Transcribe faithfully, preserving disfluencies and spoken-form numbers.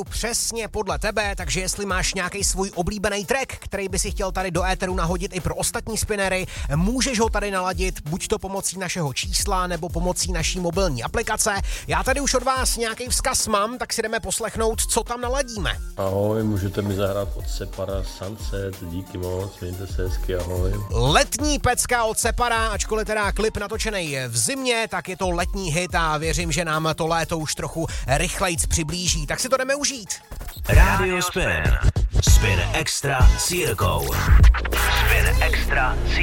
přesně podle tebe, takže jestli máš nějaký svůj oblíbený track, který by si chtěl tady do éteru nahodit i pro ostatní spinnery, můžeš ho tady naladit, buď to pomocí našeho čísla, nebo pomocí naší mobilní aplikace. Já tady už od vás nějaký vzkaz mám, tak si jdeme poslechnout, co tam naladíme. Ahoj, můžete mi zahrát od Separa Sunset, díky moc, mějte se hezky, ahoj. Letní pecka od Separa, ačkoliv teda klip natočený v zimě, tak je to letní hit a věřím, že nám to léto už trochu rychlejc přiblíží, tak si to jdeme užít. Radio Spin. Spin Extra s Jirkou. Spin Extra s